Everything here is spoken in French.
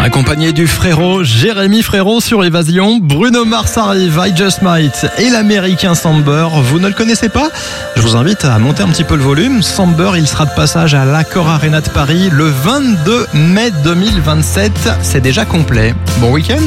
Accompagné du frérot Jérémy Frérot sur Évasion, Bruno Mars arrive, I Just Might et l'américain Samber. Vous ne le connaissez pas ? Je vous invite à monter un petit peu le volume. Samber, il sera de passage à l'Accor Arena de Paris le 22 mai 2027. C'est déjà complet. Bon week-end !